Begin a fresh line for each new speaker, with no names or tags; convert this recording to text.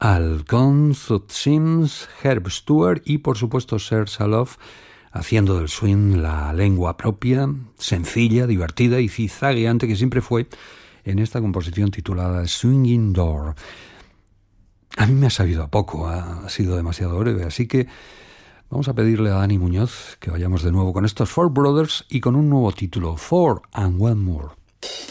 Al Guns, Sims, Herb Stewart y por supuesto Sir Saloff haciendo del swing la lengua propia, sencilla, divertida y zigzagueante que siempre fue en esta composición titulada Swinging Door. A mí me ha sabido a poco, ha sido demasiado breve, así que vamos a pedirle a Dani Muñoz que vayamos de nuevo con estos Four Brothers y con un nuevo título, Four and One More.